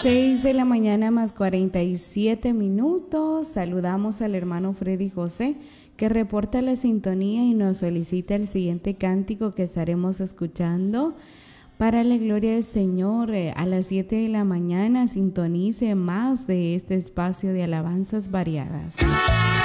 6 de la mañana más 47 minutos. Saludamos al hermano Freddy José, que reporta la sintonía y nos solicita el siguiente cántico que estaremos escuchando. Para la gloria del Señor, a las 7 de la mañana sintonice más de este espacio de alabanzas variadas.